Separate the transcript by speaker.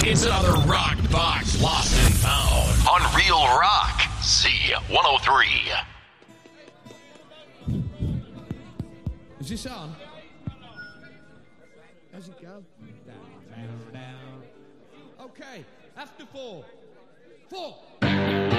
Speaker 1: It's another Rock Box Lost and Found on Real Rock Z103.
Speaker 2: Is this on? How's it go? Down, down, down. Okay, after 4. 4.